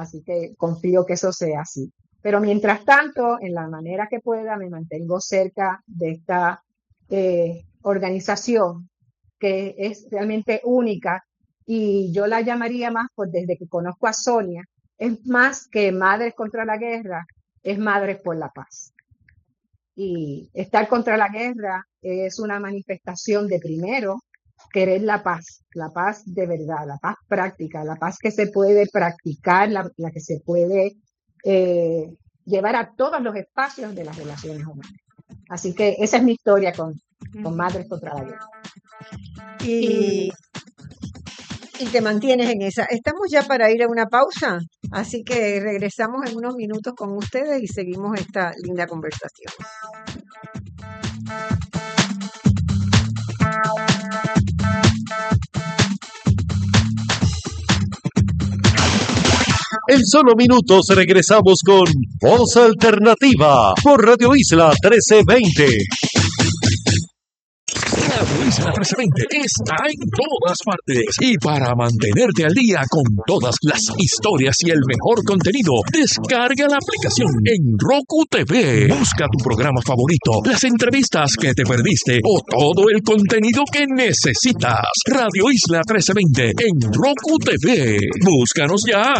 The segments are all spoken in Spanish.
Así que confío que eso sea así. Pero mientras tanto, en la manera que pueda, me mantengo cerca de esta organización que es realmente única y yo la llamaría más, pues desde que conozco a Sonia, es más que Madres contra la Guerra, es Madres por la Paz. Y estar contra la guerra es una manifestación de primero querer la paz de verdad, la paz práctica, la paz que se puede practicar, la que se puede llevar a todos los espacios de las relaciones humanas. Así que esa es mi historia con Madres contra la Guerra. Y te mantienes en esa. Estamos ya para ir a una pausa, así que regresamos en unos minutos con ustedes y seguimos esta linda conversación. En solo minutos regresamos con Voz Alternativa por Radio Isla 1320. Radio Isla 1320 está en todas partes y para mantenerte al día con todas las historias y el mejor contenido, descarga la aplicación en Roku TV. Busca tu programa favorito, las entrevistas que te perdiste o todo el contenido que necesitas. Radio Isla 1320 en Roku TV. Búscanos ya.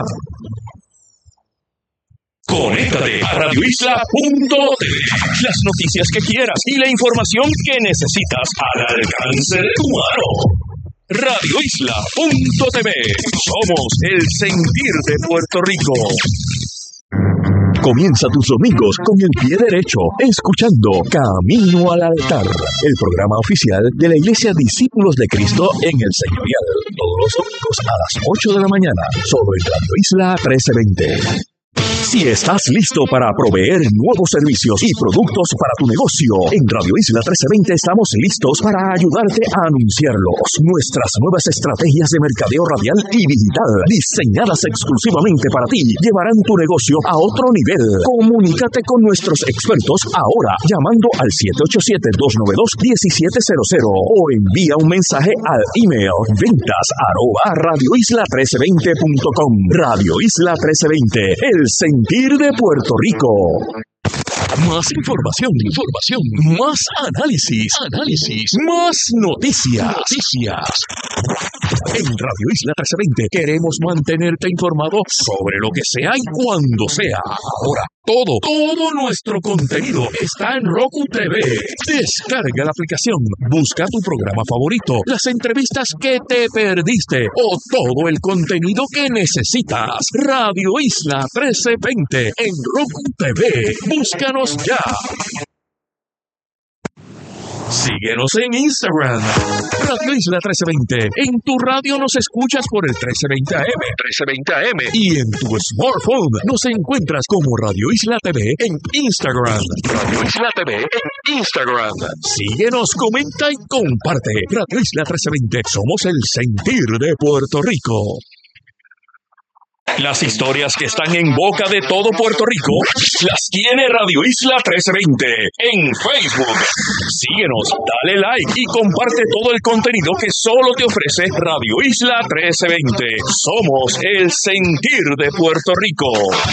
Conéctate a radioisla.tv. Las noticias que quieras y la información que necesitas al alcance de tu mano. Radioisla.tv. Somos el sentir de Puerto Rico. Comienza tus domingos con el pie derecho, escuchando Camino al Altar, el programa oficial de la Iglesia Discípulos de Cristo en el Señorial. Todos los domingos a las 8 de la mañana, solo en Radio Isla 1320. Si estás listo para proveer nuevos servicios y productos para tu negocio, en Radio Isla 1320 estamos listos para ayudarte a anunciarlos. Nuestras nuevas estrategias de mercadeo radial y digital, diseñadas exclusivamente para ti, llevarán tu negocio a otro nivel. Comunícate con nuestros expertos ahora, llamando al 787-292-1700 o envía un mensaje al email ventas@radioisla1320.com. Radio Isla 1320, el sentir de Puerto Rico. Más información, más análisis, más noticias. En Radio Isla 1320 queremos mantenerte informado sobre lo que sea y cuando sea. Ahora, todo nuestro contenido está en Roku TV. Descarga la aplicación, busca tu programa favorito, las entrevistas que te perdiste o todo el contenido que necesitas. Radio Isla 1320 en Roku TV. Búscanos ya. Síguenos en Instagram, Radio Isla 1320. En tu radio nos escuchas por el 1320 AM. Y en tu smartphone nos encuentras como Radio Isla TV en Instagram. Radio Isla TV en Instagram. Síguenos, comenta y comparte. Radio Isla 1320. Somos el sentir de Puerto Rico. Las historias que están en boca de todo Puerto Rico las tiene Radio Isla 1320 en Facebook. Síguenos, dale like y comparte todo el contenido que solo te ofrece Radio Isla 1320. Somos el sentir de Puerto Rico.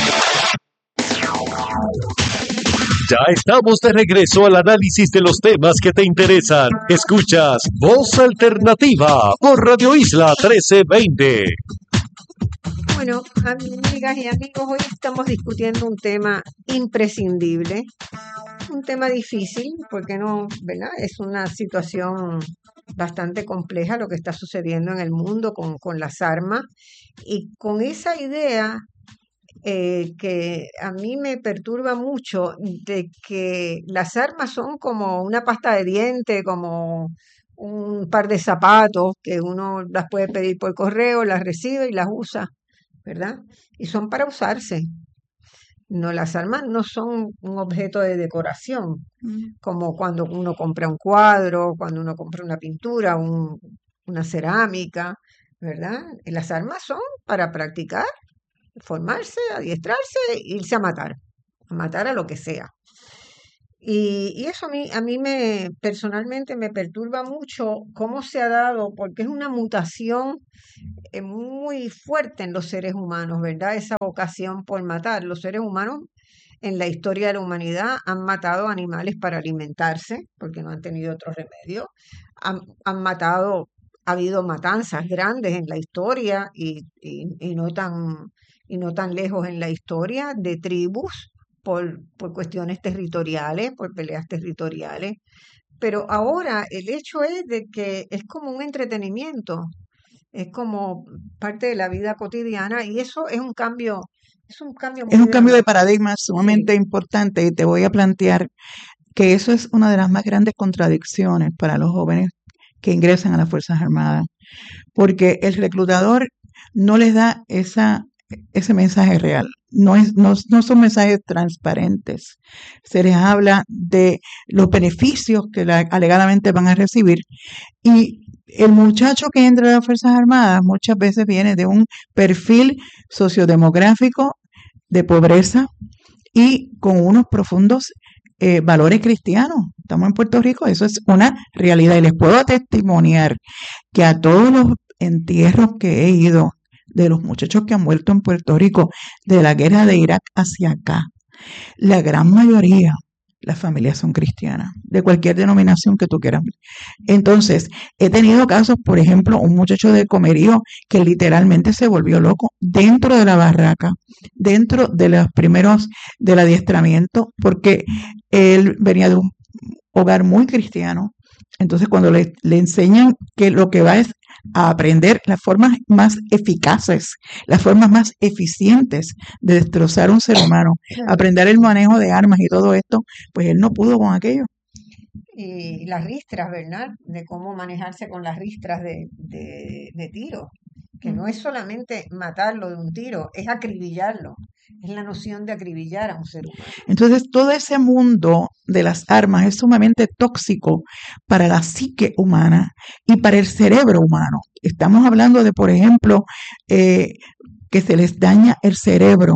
Ya estamos de regreso al análisis de los temas que te interesan. Escuchas Voz Alternativa por Radio Isla 1320. Bueno, amigas y amigos, hoy estamos discutiendo un tema imprescindible, un tema difícil, porque no, ¿verdad? Es una situación bastante compleja lo que está sucediendo en el mundo con las armas y con esa idea que a mí me perturba mucho de que las armas son como una pasta de dientes, como un par de zapatos que uno las puede pedir por correo, las recibe y las usa, ¿verdad? Y son para usarse. No, las armas no son un objeto de decoración, como cuando uno compra un cuadro, cuando uno compra una pintura, una cerámica, ¿verdad? Las armas son para practicar, formarse, adiestrarse, irse a matar a lo que sea. Y eso a mí personalmente me perturba mucho cómo se ha dado, porque es una mutación muy fuerte en los seres humanos, ¿verdad? Esa vocación por matar. Los seres humanos en la historia de la humanidad han matado animales para alimentarse, porque no han tenido otro remedio. Han matado, ha habido matanzas grandes en la historia y no tan lejos en la historia de tribus por cuestiones territoriales, por peleas territoriales. Pero ahora el hecho es de que es como un entretenimiento, es como parte de la vida cotidiana y eso es un cambio Es muy un cambio de dramático. paradigma Sí, sumamente importante y te voy a plantear que eso es una de las más grandes contradicciones para los jóvenes que ingresan a las Fuerzas Armadas, porque el reclutador no les da ese mensaje real. No son mensajes transparentes. Se les habla de los beneficios que alegadamente van a recibir y el muchacho que entra a las Fuerzas Armadas muchas veces viene de un perfil sociodemográfico de pobreza y con unos profundos valores cristianos. Estamos en Puerto Rico, eso es una realidad y les puedo testimoniar que a todos los entierros que he ido de los muchachos que han muerto en Puerto Rico de la guerra de Irak hacia acá, la gran mayoría, las familias son cristianas, de cualquier denominación que tú quieras. Entonces, he tenido casos, por ejemplo, un muchacho de Comerío que literalmente se volvió loco dentro de la barraca, dentro de los primeros del adiestramiento, porque él venía de un hogar muy cristiano. Entonces, cuando le enseñan que lo que va es a aprender las formas más eficaces, las formas más eficientes de destrozar un ser humano, aprender el manejo de armas y todo esto, pues él no pudo con aquello. y las ristras, ¿verdad? De cómo manejarse con las ristras de tiro, que no es solamente matarlo de un tiro, es acribillarlo, es la noción de acribillar a un ser humano. Entonces, todo ese mundo de las armas es sumamente tóxico para la psique humana y para el cerebro humano. Estamos hablando de, por ejemplo, que se les daña el cerebro.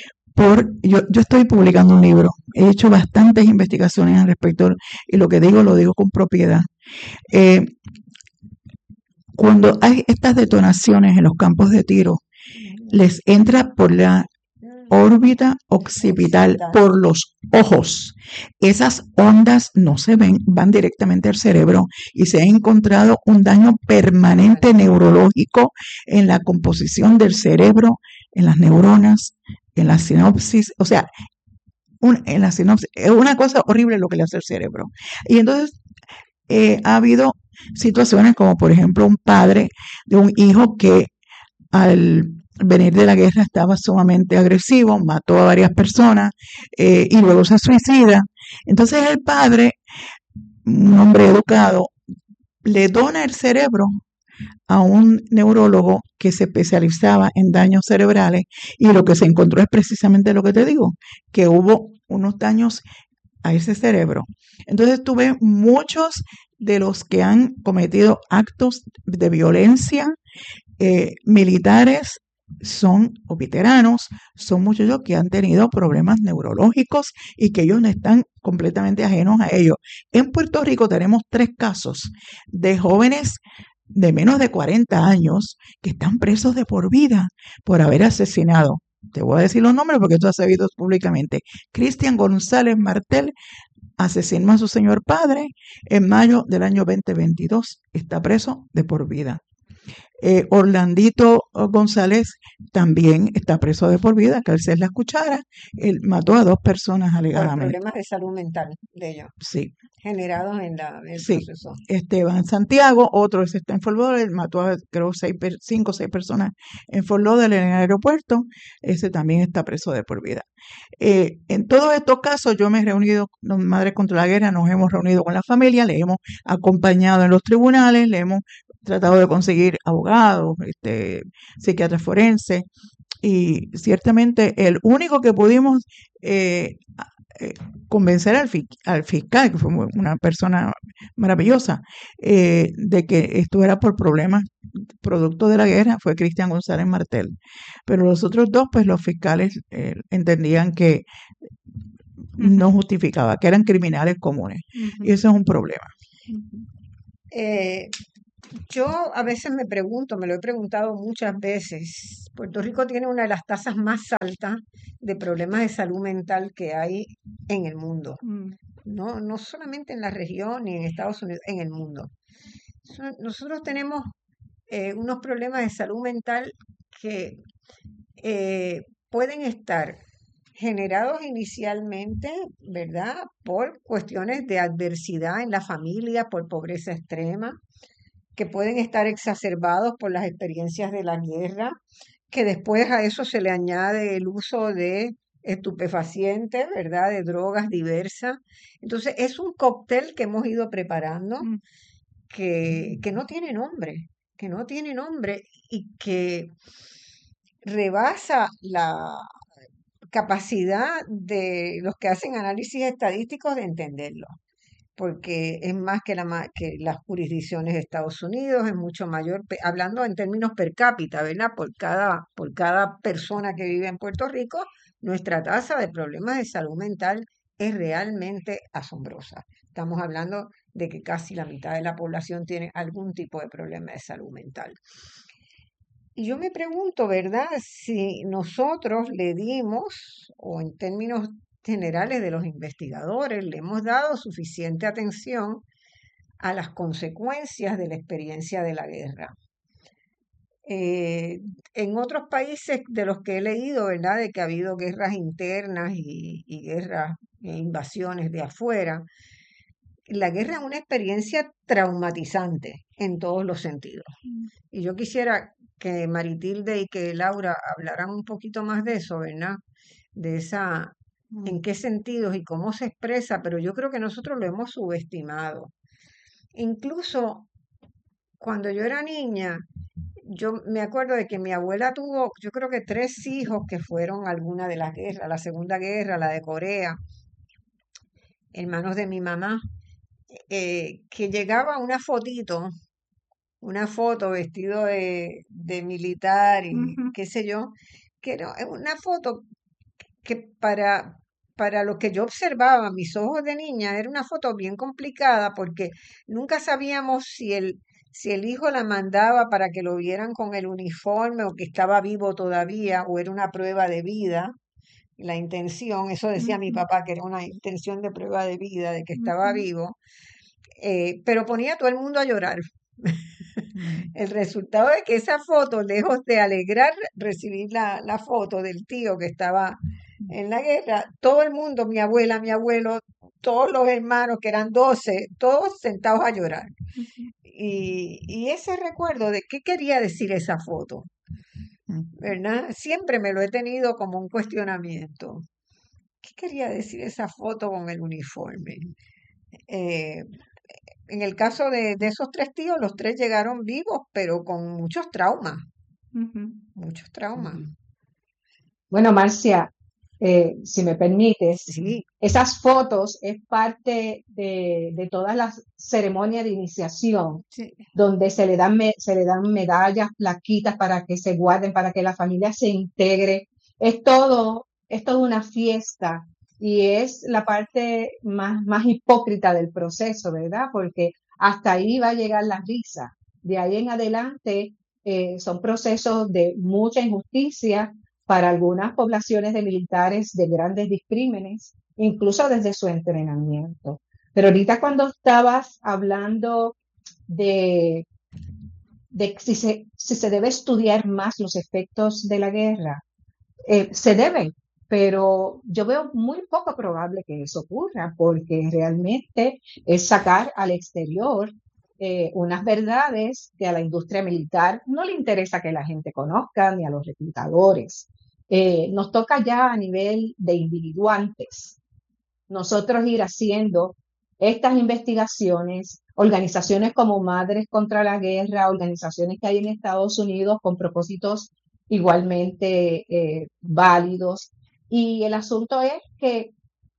Yo estoy publicando un libro, he hecho bastantes investigaciones al respecto y lo que digo lo digo con propiedad. Eh, Cuando hay estas detonaciones en los campos de tiro, les entra por la órbita occipital, por los ojos. Esas ondas no se ven, van directamente al cerebro y se ha encontrado un daño permanente neurológico en la composición del cerebro, en las neuronas, en la sinapsis, o sea, en la sinapsis, es una cosa horrible lo que le hace el cerebro. Y entonces ha habido situaciones como por ejemplo un padre de un hijo que al venir de la guerra estaba sumamente agresivo, mató a varias personas y luego se suicida. Entonces el padre, un hombre educado, le dona el cerebro a un neurólogo que se especializaba en daños cerebrales y lo que se encontró es precisamente lo que te digo, que hubo unos daños a ese cerebro. Entonces tuve muchos de los que han cometido actos de violencia militares son o veteranos, son muchachos que han tenido problemas neurológicos y que ellos no están completamente ajenos a ellos. En Puerto Rico tenemos 3 casos de jóvenes de menos de 40 años que están presos de por vida por haber asesinado. Te voy a decir los nombres porque esto ha sabido públicamente. Cristian González Martel asesinó a su señor padre en mayo del año 2022. Está preso de por vida. Orlandito González también está preso de por vida, cárcel La Cuchara. Él mató a 2 personas Por alegadamente. problemas de salud mental de ellos, Sí, generados en el sí. proceso. Esteban Santiago, otro está en Fort Lauderdale, mató a creo 5 o 6 personas en Fort Lauderdale en el aeropuerto. Ese también está preso de por vida. En todos estos casos yo me he reunido con Madres contra la Guerra, nos hemos reunido con la familia, le hemos acompañado en los tribunales, le hemos tratado de conseguir abogados, psiquiatras forenses y ciertamente el único que pudimos convencer al fiscal, que fue una persona maravillosa, de que esto era por problemas producto de la guerra, fue Cristian González Martel. Pero los otros 2, pues los fiscales entendían que no justificaba, que eran criminales comunes. Y eso es un problema. Yo a veces me pregunto, me lo he preguntado muchas veces, Puerto Rico tiene una de las tasas más altas de problemas de salud mental que hay en el mundo, no solamente en la región ni en Estados Unidos, en el mundo. Nosotros tenemos unos problemas de salud mental que pueden estar generados inicialmente, ¿verdad? Por cuestiones de adversidad en la familia, por pobreza extrema, que pueden estar exacerbados por las experiencias de la guerra, que después a eso se le añade el uso de estupefacientes, ¿verdad? De drogas diversas. Entonces, es un cóctel que hemos ido preparando que no tiene nombre y que rebasa la capacidad de los que hacen análisis estadísticos de entenderlo, porque es más que las jurisdicciones de Estados Unidos, es mucho mayor, hablando en términos per cápita, ¿verdad? Por cada persona que vive en Puerto Rico, nuestra tasa de problemas de salud mental es realmente asombrosa. Estamos hablando de que casi la mitad de la población tiene algún tipo de problema de salud mental. Y yo me pregunto, ¿verdad? Si nosotros le dimos, o en términos generales de los investigadores, le hemos dado suficiente atención a las consecuencias de la experiencia de la guerra. En otros países de los que he leído, ¿verdad? De que ha habido guerras internas y guerras e invasiones de afuera, la guerra es una experiencia traumatizante en todos los sentidos. Y yo quisiera que Maritilde y que Laura hablaran un poquito más de eso, ¿verdad? De esa, en qué sentidos y cómo se expresa, pero yo creo que nosotros lo hemos subestimado. Incluso cuando yo era niña, yo me acuerdo de que mi abuela tuvo, yo creo que 3 hijos que fueron a alguna de las guerras, la Segunda Guerra, la de Corea, hermanos de mi mamá, que llegaba una fotito, una foto vestido de militar y qué sé yo, que era una foto que para lo que yo observaba, mis ojos de niña, era una foto bien complicada porque nunca sabíamos si el hijo la mandaba para que lo vieran con el uniforme o que estaba vivo todavía o era una prueba de vida. La intención, eso decía mi papá, que era una intención de prueba de vida, de que estaba vivo, pero ponía a todo el mundo a llorar. El resultado de que esa foto, lejos de alegrar recibir la foto del tío que estaba en la guerra, todo el mundo, mi abuela, mi abuelo, todos los hermanos, que eran 12, todos sentados a llorar. Y ese recuerdo de qué quería decir esa foto, ¿verdad? Siempre me lo he tenido como un cuestionamiento. ¿Qué quería decir esa foto con el uniforme? En el caso de esos 3 tíos, los 3 llegaron vivos, pero con muchos traumas, muchos traumas. Bueno, Marcia, si me permites, Sí, esas fotos es parte de todas las ceremonias de iniciación, Sí. donde se le dan medallas, plaquitas para que se guarden, para que la familia se integre. Es toda una fiesta y es la parte más hipócrita del proceso, ¿verdad? Porque hasta ahí va a llegar la risa. De ahí en adelante son procesos de mucha injusticia para algunas poblaciones de militares de grandes discrímenes, incluso desde su entrenamiento. Pero ahorita cuando estabas hablando de si se debe estudiar más los efectos de la guerra, se debe, pero yo veo muy poco probable que eso ocurra, porque realmente es sacar al exterior unas verdades que a la industria militar no le interesa que la gente conozca, ni a los reclutadores. Nos toca ya a nivel de individuantes nosotros ir haciendo estas investigaciones, organizaciones como Madres contra la Guerra, organizaciones que hay en Estados Unidos con propósitos igualmente válidos. Y el asunto es que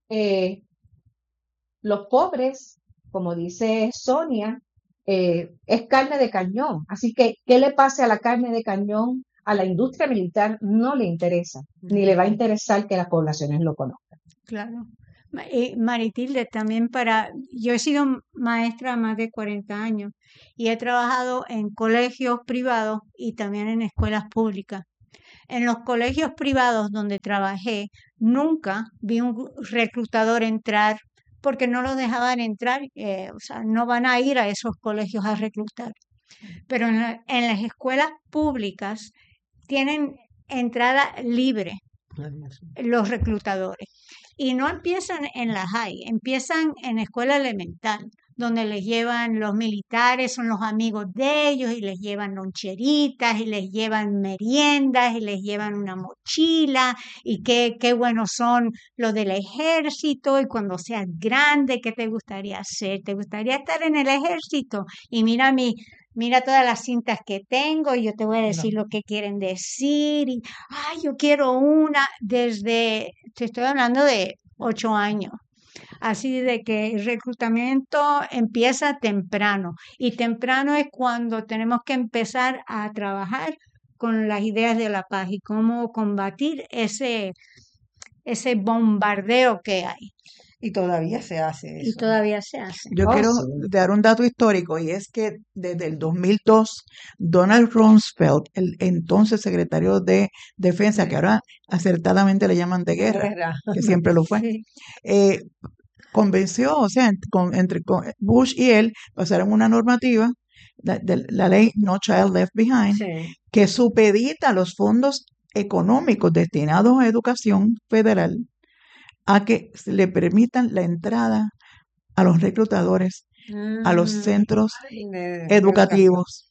los pobres, como dice Sonia, es carne de cañón. Así que, ¿qué le pase a la carne de cañón? A la industria militar no le interesa, ni le va a interesar que las poblaciones lo conozcan. Claro. Maritilde, también yo he sido maestra más de 40 años y he trabajado en colegios privados y también en escuelas públicas. En los colegios privados donde trabajé, nunca vi un reclutador entrar porque no los dejaban entrar, o sea, no van a ir a esos colegios a reclutar. Pero en las escuelas públicas tienen entrada libre los reclutadores. Y no empiezan en la high, empiezan en escuela elemental, donde les llevan los militares, son los amigos de ellos, y les llevan loncheritas, y les llevan meriendas, y les llevan una mochila, y qué buenos son los del ejército, y cuando seas grande, ¿qué te gustaría hacer? ¿Te gustaría estar en el ejército? Y mira todas las cintas que tengo y yo te voy a decir lo que quieren decir. Y, yo quiero una te estoy hablando de 8 años. Así de que el reclutamiento empieza temprano y temprano es cuando tenemos que empezar a trabajar con las ideas de la paz y cómo combatir ese bombardeo que hay. Y todavía se hace Y eso. todavía se hace. Yo quiero dar un dato histórico y es que desde el 2002, Donald Rumsfeld, el entonces secretario de Defensa, que ahora acertadamente le llaman de guerra, que siempre lo fue, Sí. convenció, o sea, entre Bush y él pasaron una normativa, la ley No Child Left Behind, Sí. que supedita los fondos económicos destinados a educación federal a que se le permitan la entrada a los reclutadores, a los centros de educativos.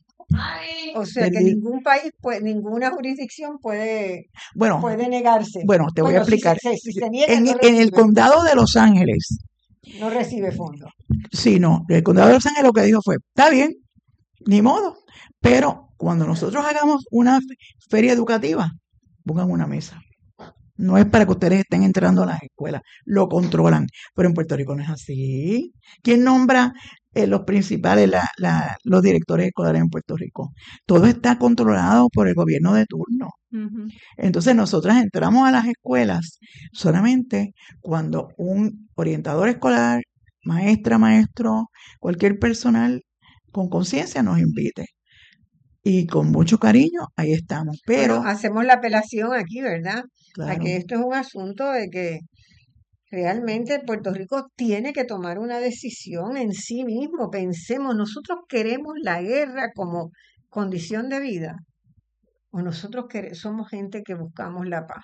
O sea que ningún país, ninguna jurisdicción puede Bueno, negarse. bueno, te voy a explicar. Si se niega, En no el recibe. condado de Los Ángeles, No recibe fondos. sí, no, el condado de Los Ángeles lo que dijo fue, está bien, ni modo, pero cuando nosotros hagamos una feria educativa, pongan una mesa. No es para que ustedes estén entrando a las escuelas, lo controlan, pero en Puerto Rico no es así. ¿Quién nombra los principales, los directores escolares en Puerto Rico? Todo está controlado por el gobierno de turno. Ujú. Entonces nosotras entramos a las escuelas solamente cuando un orientador escolar, maestra, maestro, cualquier personal con conciencia nos invite. Y con mucho cariño, ahí estamos. Pero, Bueno, hacemos la apelación aquí, ¿verdad? A claro, que esto es un asunto de que realmente Puerto Rico tiene que tomar una decisión en sí mismo. Pensemos, ¿nosotros queremos la guerra como condición de vida? ¿O nosotros somos gente que buscamos la paz?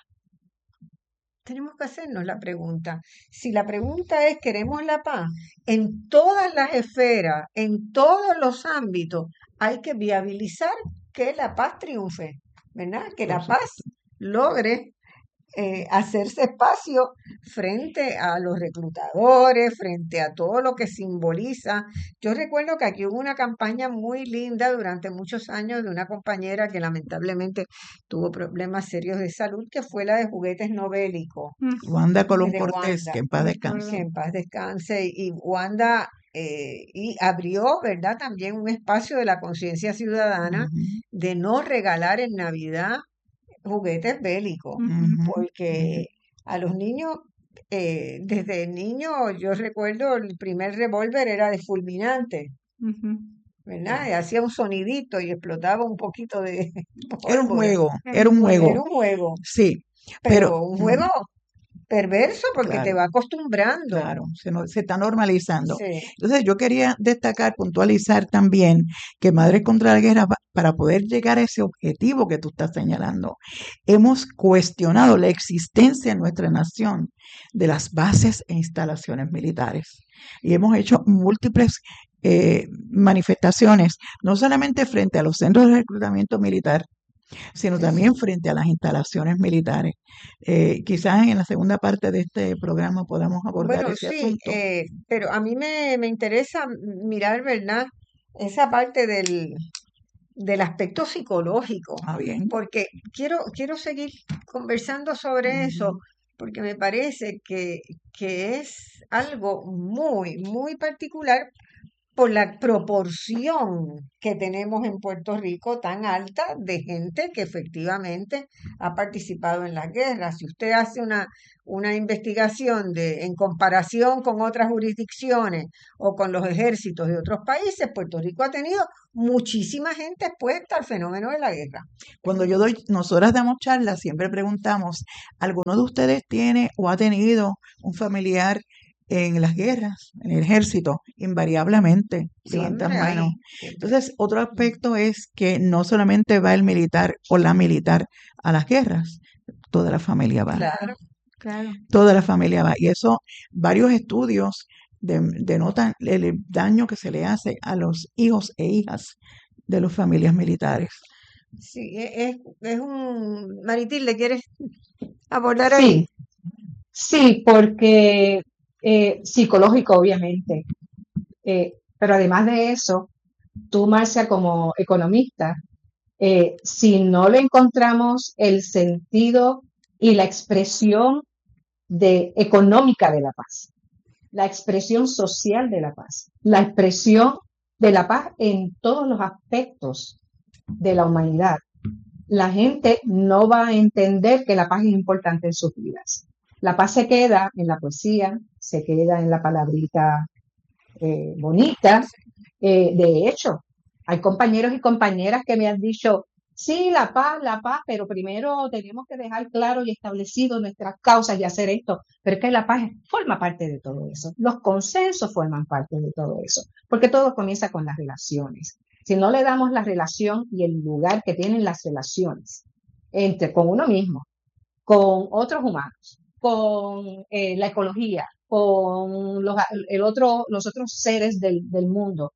Tenemos que hacernos la pregunta. Si la pregunta es, ¿queremos la paz? En todas las esferas, en todos los ámbitos, hay que viabilizar que la paz triunfe, ¿verdad? Que por la paz supuesto. logre hacerse espacio frente a los reclutadores, frente a todo lo que simboliza. Yo recuerdo que aquí hubo una campaña muy linda durante muchos años de una compañera que lamentablemente tuvo problemas serios de salud, que fue la de juguetes no bélicos, Wanda Colón de Cortés, Wanda, que en paz que descanse. en paz descanse. Y Wanda y abrió, ¿verdad?, también un espacio de la conciencia ciudadana Ujú, de no regalar en Navidad juguetes bélicos, ujú, porque a los niños, desde niño, yo recuerdo el primer revólver era de fulminante, Ujú. ¿verdad? Y hacía un sonidito y explotaba un poquito de Era un pólvora. juego, Era era un un Era juego, un juego, sí, pero pero un juego perverso porque te claro, va acostumbrando. claro, se está normalizando. Sí. Entonces yo quería destacar, puntualizar también que Madres contra la Guerra, para poder llegar a ese objetivo que tú estás señalando, hemos cuestionado la existencia en nuestra nación de las bases e instalaciones militares. Y hemos hecho múltiples manifestaciones, no solamente frente a los centros de reclutamiento militar, sino también frente a las instalaciones militares. Quizás en la segunda parte de este programa podamos abordar Bueno, ese sí, asunto. pero a mí me interesa mirar, ¿verdad?, esa parte del aspecto psicológico, Ah, bien. porque quiero seguir conversando sobre eso, Ujú. porque me parece que es algo muy, muy particular por la proporción que tenemos en Puerto Rico tan alta de gente que efectivamente ha participado en la guerra. Si usted hace una investigación en comparación con otras jurisdicciones o con los ejércitos de otros países, Puerto Rico ha tenido muchísima gente expuesta al fenómeno de la guerra. Cuando nosotras damos charlas, siempre preguntamos, ¿alguno de ustedes tiene o ha tenido un familiar en las guerras, en el ejército? Invariablemente levantan Siempre hay, mano. siempre. Entonces, otro aspecto es que no solamente va el militar o la militar a las guerras, toda la familia va. Claro. Claro. Toda la familia va. Y eso, varios estudios denotan el daño que se le hace a los hijos e hijas de las familias militares. Sí, es un... Maritilde, ¿quieres abordar ahí? Sí, porque psicológico, obviamente. Pero además de eso, tú, Marcia, como economista, si no le encontramos el sentido y la expresión económica de la paz, la expresión social de la paz, la expresión de la paz en todos los aspectos de la humanidad, la gente no va a entender que la paz es importante en sus vidas. La paz se queda en la poesía, se queda en la palabrita bonita. De hecho, hay compañeros y compañeras que me han dicho, sí, la paz, pero primero tenemos que dejar claro y establecido nuestras causas y hacer esto. Pero es que la paz forma parte de todo eso. Los consensos forman parte de todo eso, porque todo comienza con las relaciones. Si no le damos la relación y el lugar que tienen las relaciones con uno mismo, con otros humanos, con la ecología, con los otros seres del mundo,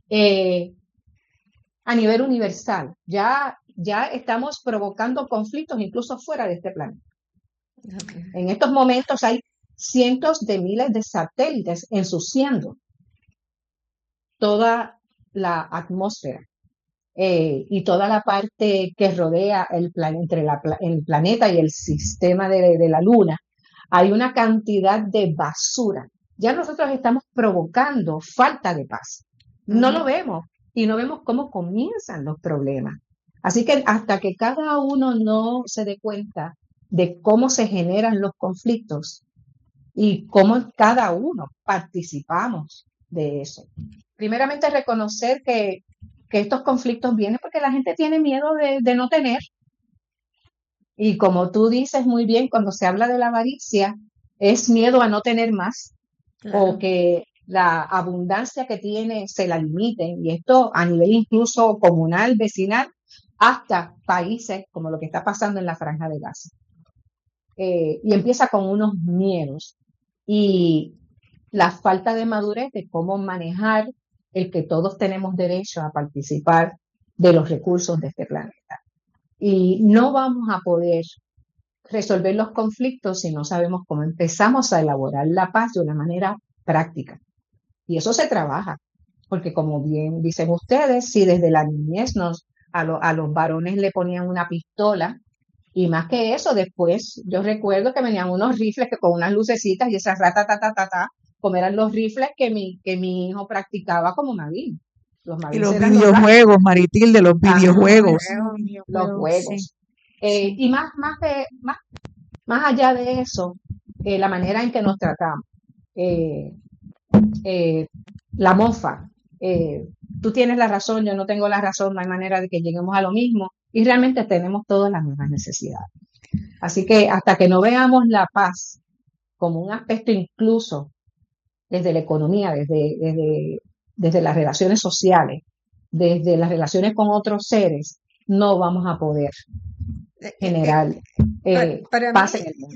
a nivel universal, ya estamos provocando conflictos incluso fuera de este planeta. En estos momentos hay cientos de miles de satélites ensuciando toda la atmósfera y toda la parte que rodea el planeta y el sistema de la Luna. Hay una cantidad de basura. Ya nosotros estamos provocando falta de paz. No lo vemos y no vemos cómo comienzan los problemas. Así que hasta que cada uno no se dé cuenta de cómo se generan los conflictos y cómo cada uno participamos de eso. Primeramente, reconocer que estos conflictos vienen porque la gente tiene miedo de no tener. Y como tú dices muy bien, cuando se habla de la avaricia, es miedo a no tener más, Claro. o que la abundancia que tiene se la limiten, y esto a nivel incluso comunal, vecinal, hasta países como lo que está pasando en la Franja de Gaza. Y empieza con unos miedos y la falta de madurez de cómo manejar el que todos tenemos derecho a participar de los recursos de este planeta. Y no vamos a poder resolver los conflictos si no sabemos cómo empezamos a elaborar la paz de una manera práctica. Y eso se trabaja, porque como bien dicen ustedes, si desde la niñez a los varones le ponían una pistola, y más que eso, después yo recuerdo que venían unos rifles que con unas lucecitas y esas como eran los rifles que mi hijo practicaba como Maguín. Los Y Maguín los eran los videojuegos, Maritilde, los videojuegos. los juegos. Y más allá de eso, la manera en que nos tratamos, la mofa, tú tienes la razón, yo no tengo la razón, no hay manera de que lleguemos a lo mismo, y realmente tenemos todas las mismas necesidades. Así que hasta que no veamos la paz como un aspecto incluso desde la economía, desde las relaciones sociales, desde las relaciones con otros seres, no vamos a poder generar Para paz mí en el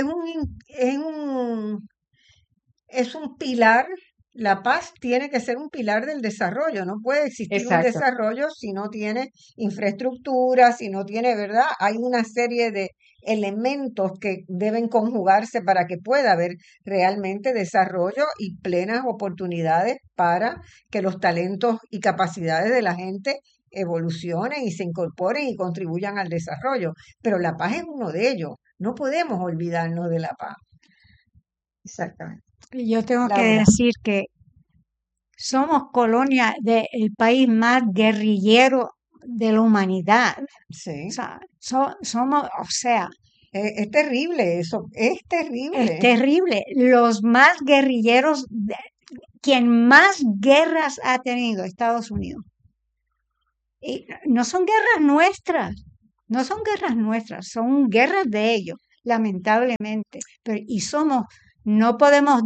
mundo. es un pilar, la paz tiene que ser un pilar del desarrollo, no puede existir un Exacto. desarrollo si no tiene infraestructura, si no tiene, ¿verdad? Hay una serie de elementos que deben conjugarse para que pueda haber realmente desarrollo y plenas oportunidades para que los talentos y capacidades de la gente evolucionen y se incorporen y contribuyan al desarrollo. Pero la paz es uno de ellos. No podemos olvidarnos de la paz. Exactamente. Yo tengo que Laura. decir que somos colonia del país más guerrillero de la humanidad. Sí. O sea, somos, o sea, Es terrible eso, es es terrible. terrible. Los más guerrilleros, quien más guerras ha tenido, Estados Unidos. Y no son guerras nuestras, no son guerras nuestras, son guerras de ellos, lamentablemente. Pero, no podemos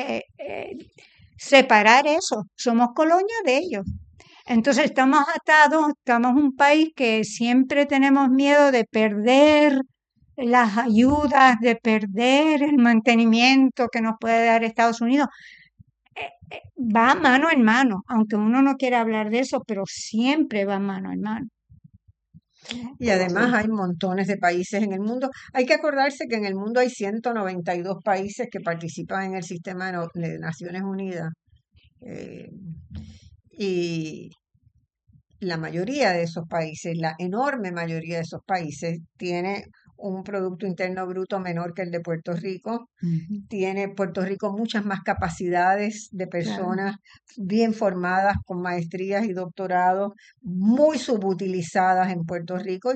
separar eso, somos colonia de ellos. Entonces estamos atados, estamos un país que siempre tenemos miedo de perder las ayudas, de perder el mantenimiento que nos puede dar Estados Unidos. Va mano en mano, aunque uno no quiera hablar de eso, pero siempre va mano en mano. Y además hay montones de países en el mundo. Hay que acordarse que en el mundo hay 192 países que participan en el sistema de Naciones Unidas. eh, y la mayoría de esos países, la enorme mayoría de esos países, tiene un Producto Interno Bruto menor que el de Puerto Rico. Ujú. Tiene Puerto Rico muchas más capacidades de personas bien formadas con maestrías y doctorados, muy subutilizadas en Puerto Rico y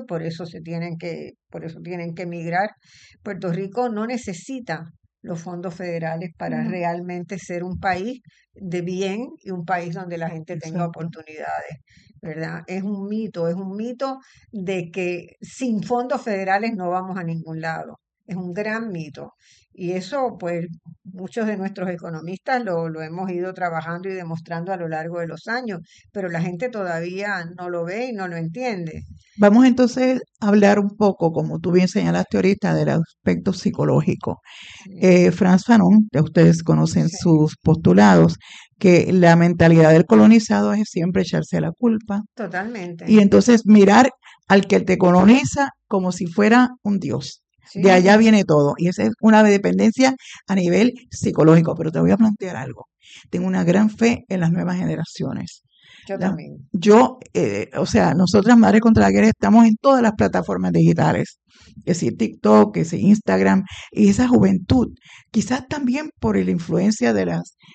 por eso tienen que emigrar. Puerto Rico no necesita los fondos federales para No. realmente ser un país de bien y un país donde la gente tenga Exacto. oportunidades, ¿verdad? Es un mito de que sin fondos federales no vamos a ningún lado. Es un gran mito. Y eso, pues, muchos de nuestros economistas lo hemos ido trabajando y demostrando a lo largo de los años, pero la gente todavía no lo ve y no lo entiende. Vamos entonces a hablar un poco, como tú bien señalaste ahorita, del aspecto psicológico. Sí, Frantz Fanon, que ustedes conocen sí, sus postulados, que la mentalidad del colonizado es siempre echarse la culpa totalmente. y entonces mirar al que te coloniza como si fuera un dios. De Sí, allá viene todo y esa es una dependencia a nivel psicológico, pero te voy a plantear algo. Tengo una gran fe en las nuevas generaciones. yo también. O sea, nosotras Madres contra la Guerra estamos en todas las plataformas digitales, que si TikTok, que si Instagram, y esa juventud, quizás también por la influencia de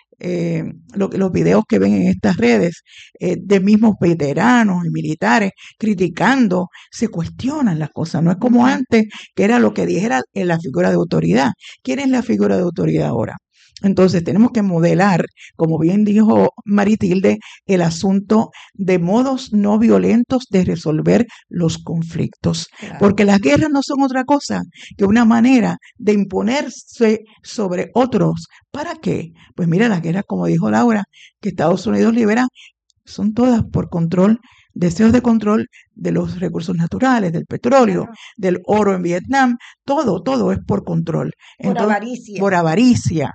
los videos que ven en estas redes, de mismos veteranos y militares criticando, se cuestionan las cosas. No es como antes, que era lo que dijera en la figura de autoridad. ¿Quién es la figura de autoridad ahora? Entonces tenemos que modelar, como bien dijo Maritilde, el asunto de modos no violentos de resolver los conflictos. Claro. Porque las guerras no son otra cosa que una manera de imponerse sobre otros. ¿Para qué? Pues mira, las guerras, como dijo Laura, que Estados Unidos libera, son todas por control, deseos de control de los recursos naturales, del petróleo, Claro. del oro en Vietnam, todo es por control. Por Entonces, avaricia. por avaricia.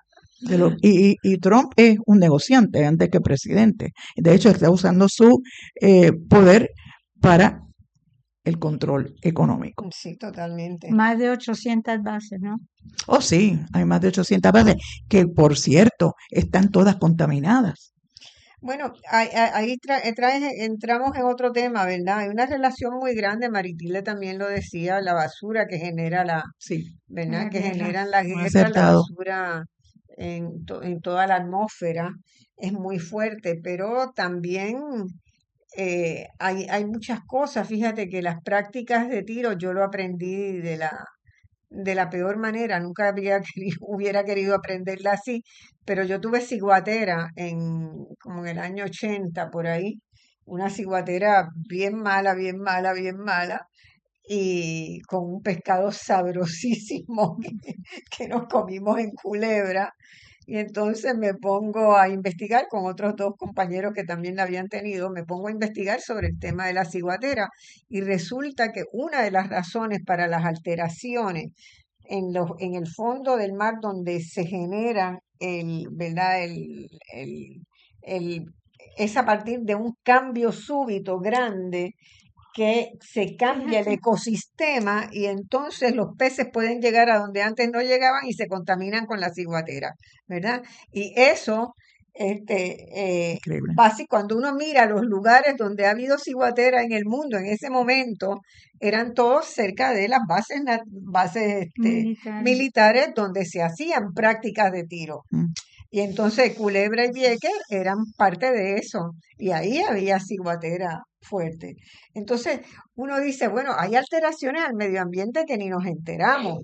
Y Trump es un negociante antes que presidente. De hecho, está usando su poder para el control económico. Sí, totalmente. Más de 800 bases, ¿no? Oh, sí, hay más de 800 bases que, por cierto, están todas contaminadas. Bueno, ahí entramos en otro tema, ¿verdad? Hay una relación muy grande, Maritilde también lo decía, la basura que genera Sí, ¿verdad? La Que guerra. generan la muy guerra, la acertado. basura en toda la atmósfera es muy fuerte, pero también hay muchas cosas. Fíjate que las prácticas de tiro yo lo aprendí de la peor manera, nunca hubiera querido aprenderla así, pero yo tuve ciguatera como en el año 80 por ahí, una ciguatera bien mala, bien mala, bien mala, y con un pescado sabrosísimo que nos comimos en Culebra. Y entonces me pongo a investigar con otros dos compañeros que también la habían tenido, me pongo a investigar sobre el tema de la ciguatera y resulta que una de las razones para las alteraciones en el fondo del mar donde se genera ¿verdad? El- es a partir de un cambio súbito grande que se cambia el ecosistema y entonces los peces pueden llegar a donde antes no llegaban y se contaminan con la ciguatera, ¿verdad? Y eso, Increíble. cuando uno mira los lugares donde ha habido ciguatera en el mundo en ese momento, eran todos cerca de las bases Militares. militares donde se hacían prácticas de tiro. Mm. Y entonces Culebra y Vieques eran parte de eso. Y ahí había ciguatera fuerte. Entonces uno dice, bueno, hay alteraciones al medio ambiente que ni nos enteramos.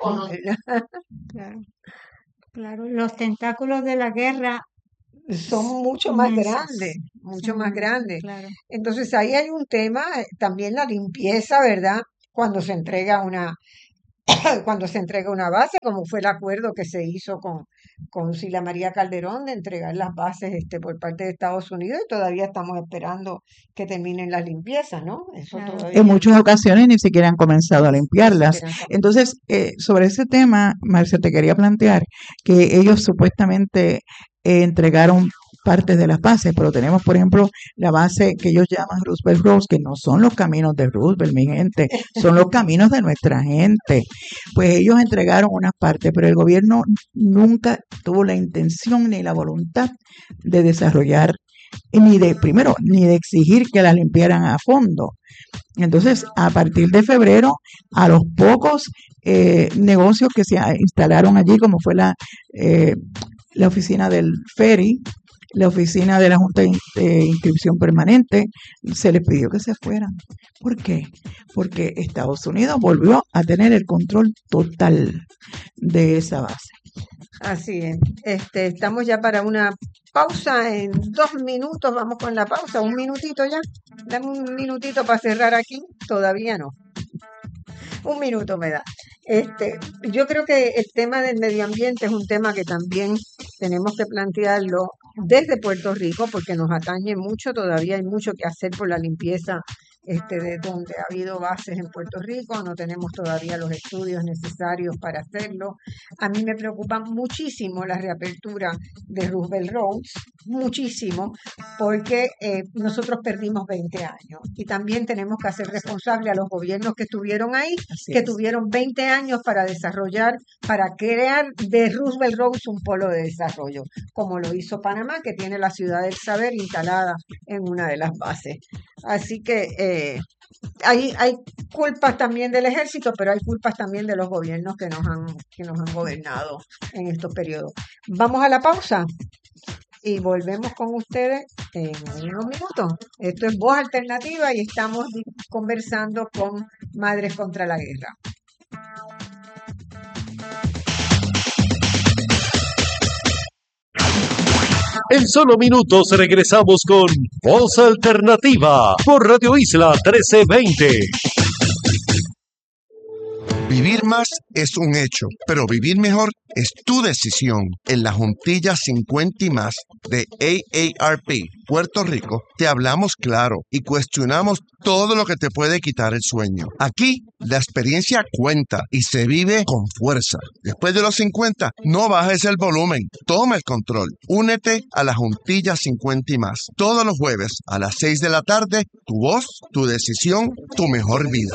Claro, claro. Los tentáculos de la guerra Son mucho más grandes, inmensos. mucho Son más inmensos, grandes. claro. Entonces ahí hay un tema, también la limpieza, ¿verdad? Cuando se entrega una, cuando se entrega una base, como fue el acuerdo que se hizo con Sila María Calderón de entregar las bases por parte de Estados Unidos, y todavía estamos esperando que terminen las limpiezas, ¿no? Eso Claro. En todavía muchas ocasiones ni siquiera han comenzado a ni limpiarlas. siquiera han Entonces, sobre ese tema, Marcia, te quería plantear que ellos supuestamente entregaron partes de las bases, pero tenemos, por ejemplo, la base que ellos llaman Roosevelt Roads, que no son los caminos de Roosevelt, mi gente, son los caminos de nuestra gente. Pues ellos entregaron unas partes, pero el gobierno nunca tuvo la intención ni la voluntad de desarrollar primero, ni de exigir que las limpiaran a fondo. Entonces, a partir de febrero, a los pocos negocios que se instalaron allí, como fue la oficina del ferry, la oficina de la Junta de Inscripción Permanente, se les pidió que se fueran. ¿Por qué? Porque Estados Unidos volvió a tener el control total de esa base. Así es. Estamos ya para una pausa en 2 minutos. Vamos con la pausa. Un minutito ya. Dame un minutito para cerrar aquí. Todavía no. Un minuto me da. Yo creo que el tema del medio ambiente es un tema que también tenemos que plantearlo desde Puerto Rico porque nos atañe mucho. Todavía hay mucho que hacer por la limpieza de donde ha habido bases en Puerto Rico. No tenemos todavía los estudios necesarios para hacerlo. A mí me preocupa muchísimo la reapertura de Roosevelt Roads, muchísimo, porque nosotros perdimos 20 años y también tenemos que hacer responsable a los gobiernos que estuvieron ahí, Así que es. tuvieron 20 años para desarrollar, para crear de Roosevelt Roads un polo de desarrollo, como lo hizo Panamá, que tiene la ciudad del saber instalada en una de las bases. Así que hay culpas también del ejército, pero hay culpas también de los gobiernos que nos han gobernado en estos periodos. Vamos a la pausa y volvemos con ustedes en unos minutos. Esto es Voz Alternativa y estamos conversando con Madres contra la Guerra. En solo minutos regresamos con Voz Alternativa por Radio Isla 1320. Vivir más es un hecho, pero vivir mejor es tu decisión. En la Juntilla 50 y más de AARP, Puerto Rico, te hablamos claro y cuestionamos todo lo que te puede quitar el sueño. Aquí, la experiencia cuenta y se vive con fuerza. Después de los 50, no bajes el volumen, toma el control. Únete a la Juntilla 50 y más. Todos los jueves a las 6 de la tarde, tu voz, tu decisión, tu mejor vida.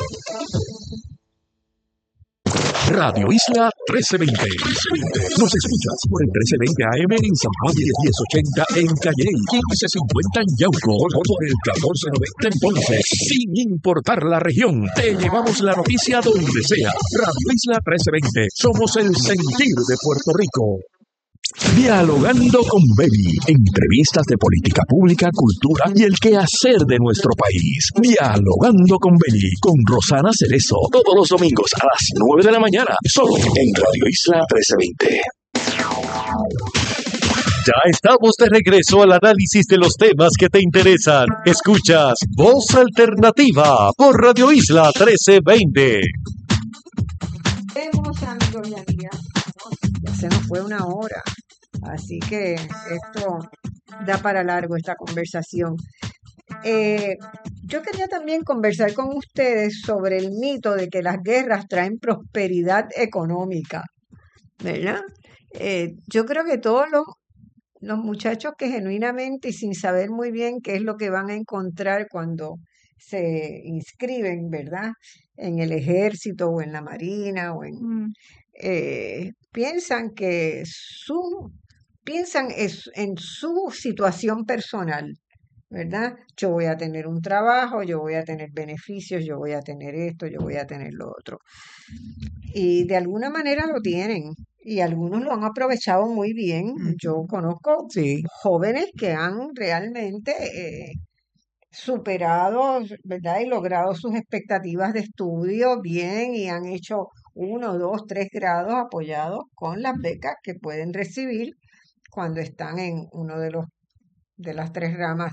Radio Isla 1320. Nos escuchas por el 1320 AM en San Juan y 1080 en Calley, 1550 en Yauco, por el 1490 en Ponce. Sin importar la región, te llevamos la noticia donde sea. Radio Isla 1320. Somos el sentir de Puerto Rico. Dialogando con Beli. Entrevistas de política pública, cultura y el quehacer de nuestro país. Dialogando con Beli. Con Rosana Cerezo. Todos los domingos a las 9 de la mañana. Solo en Radio Isla 1320. Ya estamos de regreso al análisis de los temas que te interesan. Escuchas Voz Alternativa por Radio Isla 1320. Vemos, amigos y amigas, ya se nos fue una hora, así que esto da para largo esta conversación. Yo quería también conversar con ustedes sobre el mito de que las guerras traen prosperidad económica, ¿verdad? Yo creo que todos los muchachos que genuinamente y sin saber muy bien qué es lo que van a encontrar cuando se inscriben, ¿verdad? En el ejército o en la marina o piensan en su situación personal, ¿verdad? Yo voy a tener un trabajo, yo voy a tener beneficios, yo voy a tener esto, yo voy a tener lo otro. Y de alguna manera lo tienen. y algunos lo han aprovechado muy bien. Yo Ujú. conozco Sí, jóvenes que han realmente superado, ¿verdad? Y logrado sus expectativas de estudio bien y han hecho 1, 2, 3 grados apoyados con las becas que pueden recibir cuando están en uno de las 3 ramas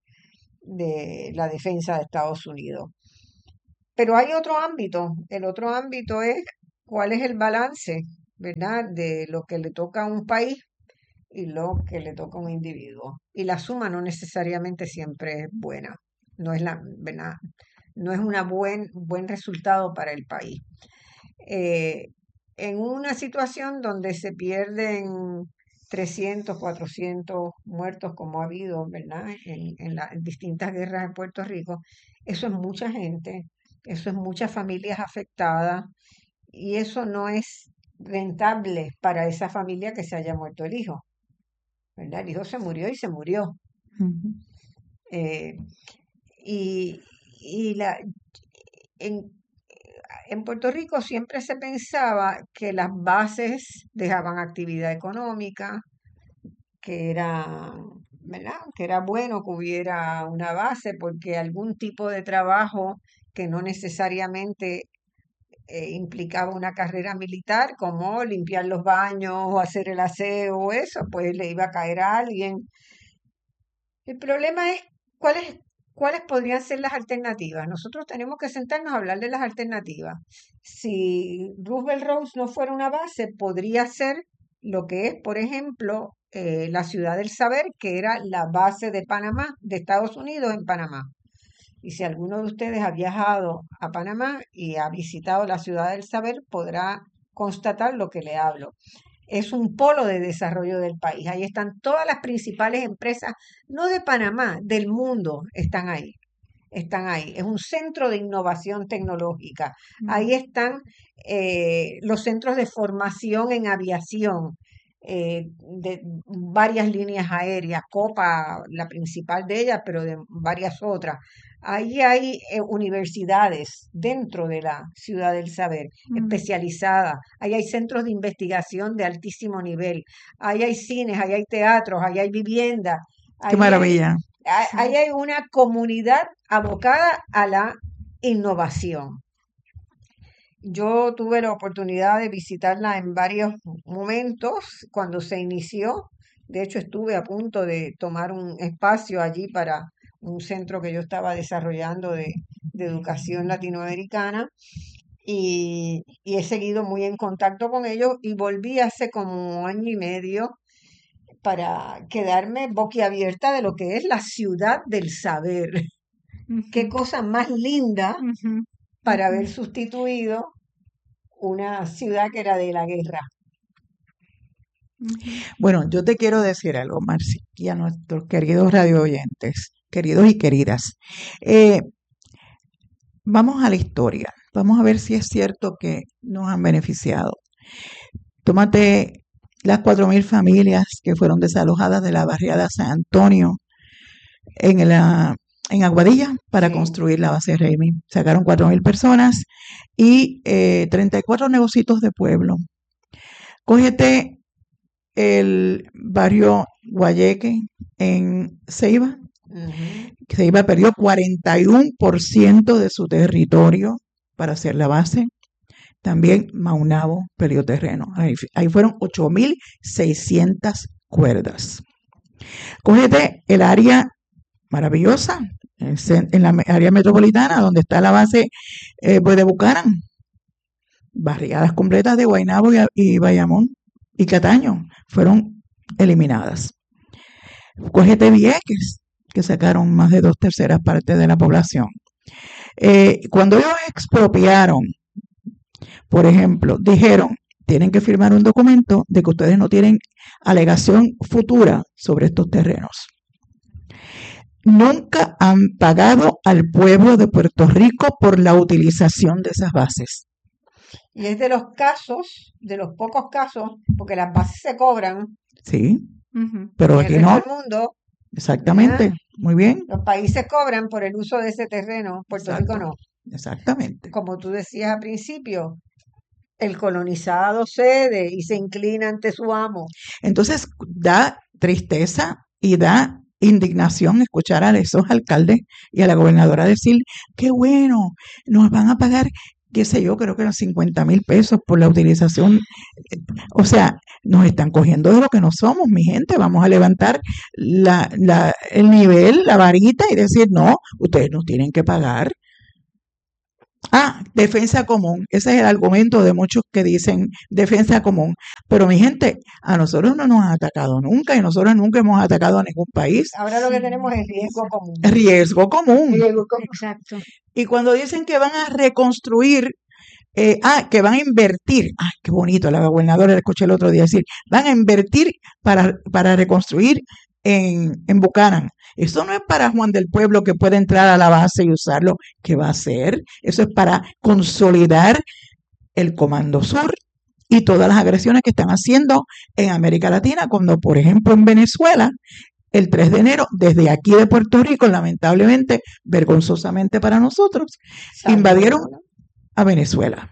de la defensa de Estados Unidos. Pero hay otro ámbito. El otro ámbito es cuál es el balance, ¿verdad? De lo que le toca a un país y lo que le toca a un individuo. Y la suma no necesariamente siempre es buena. No es ¿verdad? No es un buen resultado para el país. Eh, en una situación donde se pierden 300, 400 muertos, como ha habido, ¿verdad? En las distintas guerras en Puerto Rico, eso es mucha gente, eso es muchas familias afectadas y eso no es rentable para esa familia que se haya muerto el hijo, ¿verdad? El hijo se murió y se murió. ujú, Eh, y y en, en Puerto Rico siempre se pensaba que las bases dejaban actividad económica, que era, ¿verdad? Que era bueno que hubiera una base porque algún tipo de trabajo que no necesariamente implicaba una carrera militar, como limpiar los baños o hacer el aseo o eso, pues le iba a caer a alguien. El problema es cuáles, cuáles podrían ser las alternativas. Nosotros tenemos que sentarnos a hablar de las alternativas. Si Roosevelt Roads no fuera una base, podría ser lo que es, por ejemplo, la Ciudad del Saber, que era la base de Panamá, de Estados Unidos en Panamá. Y si alguno de ustedes ha viajado a Panamá y ha visitado la Ciudad del Saber, podrá constatar lo que le hablo. Es un polo de desarrollo del país. Ahí están todas las principales empresas, no de Panamá, del mundo, están ahí. Están ahí. Es un centro de innovación tecnológica. Ahí están los centros de formación en aviación de varias líneas aéreas, Copa, la principal de ellas, pero de varias otras. Ahí hay universidades dentro de la Ciudad del Saber, especializadas. Ahí hay centros de investigación de altísimo nivel. Ahí hay cines, ahí hay teatros, ahí hay viviendas. qué Ahí hay, maravilla. ahí hay una comunidad abocada a la innovación. Yo tuve la oportunidad de visitarla en varios momentos cuando se inició. De hecho, estuve a punto de tomar un espacio allí para un centro que yo estaba desarrollando de educación latinoamericana y he seguido muy en contacto con ellos y volví hace como año y medio para quedarme boquiabierta de lo que es la ciudad del saber. Qué cosa más linda para haber sustituido una ciudad que era de la guerra. Bueno, yo te quiero decir algo, Marci, y a nuestros queridos radio oyentes, queridos y queridas. Eh, Vamos a la historia. Vamos a ver si es cierto que nos han beneficiado. Tómate las 4.000 familias que fueron desalojadas de la barriada San Antonio en Aguadilla para Sí. construir la base Raimi. Sacaron 4.000 personas y 34 negocios de pueblo. Cógete el barrio Guayeque en Ceiba. Ceiba perdió 41% de su territorio para hacer la base. También Maunabo perdió terreno. Ahí fueron 8.600 cuerdas. Cógete el área maravillosa, en la área metropolitana, donde está la base pues de Bucaram. Barriadas completas de Guaynabo y Bayamón y Cataño fueron eliminadas. Cógete Vieques, que sacaron más de 2/3 partes de la población. Cuando ellos expropiaron, por ejemplo, dijeron, tienen que firmar un documento de que ustedes no tienen alegación futura sobre estos terrenos. Nunca han pagado al pueblo de Puerto Rico por la utilización de esas bases. Y es de los casos, de los pocos casos, porque las bases se cobran Sí, pero en el aquí resto no. del mundo, Exactamente, ¿verdad? muy bien. Los países cobran por el uso de ese terreno, Puerto Rico Exacto, no. exactamente. Como tú decías al principio, El colonizado cede y se inclina ante su amo. Entonces da tristeza y da indignación escuchar a esos alcaldes y a la gobernadora decir, qué bueno, nos van a pagar, qué sé yo, creo que eran 50,000 pesos por la utilización. O sea, nos están cogiendo de lo que no somos, mi gente. Vamos a levantar el nivel, la varita y decir, no, ustedes nos tienen que pagar. Defensa común. Ese es el argumento de muchos que dicen defensa común. Pero mi gente, a nosotros no nos han atacado nunca y nosotros nunca hemos atacado a ningún país. Ahora lo que tenemos es riesgo común. Riesgo común. Exacto. Y cuando dicen que van a reconstruir, que van a invertir, qué bonito, la gobernadora la escuché el otro día decir, van a invertir para reconstruir en Buchanan. Eso no es para Juan del Pueblo que puede entrar a la base y usarlo. ¿Qué va a hacer? Eso es para consolidar el Comando Sur y todas las agresiones que están haciendo en América Latina, cuando por ejemplo en Venezuela, el 3 de enero, desde aquí de Puerto Rico, lamentablemente, vergonzosamente para nosotros, invadieron a Venezuela.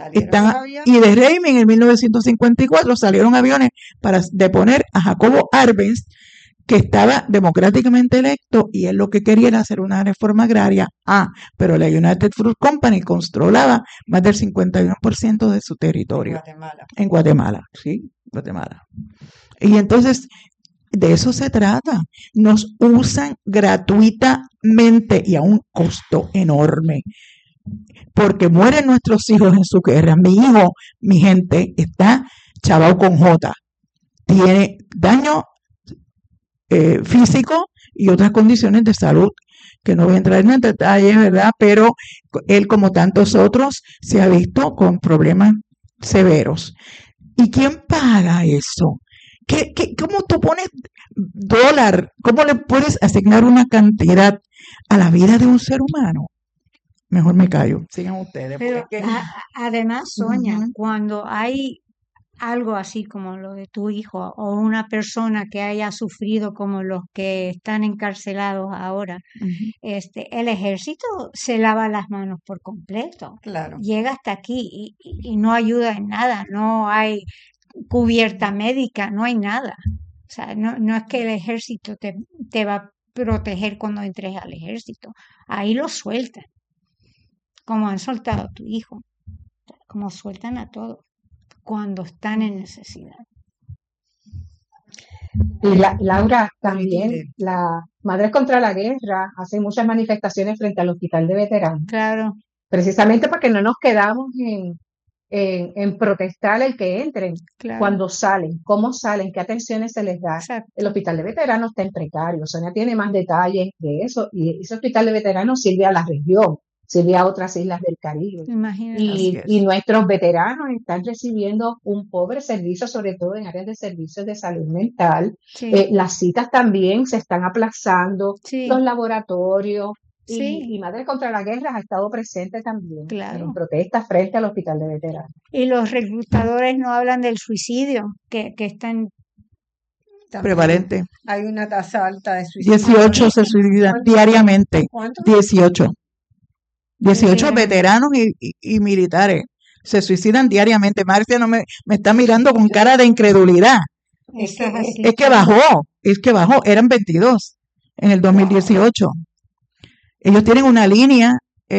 Y de Raimi en 1954 salieron aviones para deponer a Jacobo Arbenz, que estaba democráticamente electo, y él lo que quería era hacer una reforma agraria. Pero la United Fruit Company controlaba más del 51% de su territorio. En Guatemala, sí, Guatemala. Y entonces, de eso se trata. Nos usan gratuitamente y a un costo enorme. Porque mueren nuestros hijos en su guerra. Mi hijo, mi gente, está chavao con J. Tiene daño físico y otras condiciones de salud que no voy a entrar en detalles, ¿verdad? Pero él, como tantos otros, se ha visto con problemas severos. ¿Y quién paga eso? ¿Cómo tú pones dólar? ¿Cómo le puedes asignar una cantidad a la vida de un ser humano? Mejor me callo. Sigan ustedes. Pero además, Sonia, cuando hay algo así como lo de tu hijo o una persona que haya sufrido como los que están encarcelados ahora, el ejército se lava las manos por completo. Claro. Llega hasta aquí y no ayuda en nada, no hay cubierta médica, no hay nada. O sea, no es que el ejército te va a proteger cuando entres al ejército. Ahí lo sueltan, como han soltado a tu hijo, como sueltan a todos cuando están en necesidad. Y Laura, también la Madres contra la Guerra hace muchas manifestaciones frente al hospital de veteranos. Claro. Precisamente porque no nos quedamos en protestar el que entren, cuando salen, cómo salen, qué atenciones se les da. Exacto. El hospital de veteranos está en precario. Sonia tiene más detalles de eso, y ese hospital de veteranos sirve a la región, sirve a otras islas del Caribe. Imagínate. Y nuestros veteranos están recibiendo un pobre servicio, sobre todo en áreas de servicios de salud mental. Sí. Las citas también se están aplazando, Sí. los laboratorios. Sí. Y Madres contra la Guerra ha estado presente también Claro. en protestas frente al hospital de veteranos. Y los reclutadores no hablan del suicidio, que están Prevalente. Hay una tasa alta de suicidio. 18 se suicidan diariamente. ¿Cuántos? 18 Sí. veteranos y militares se suicidan diariamente. Marcia no me está mirando con cara de incredulidad. Eso es así. Es que bajó, eran 22 en el 2018. Ellos tienen una línea,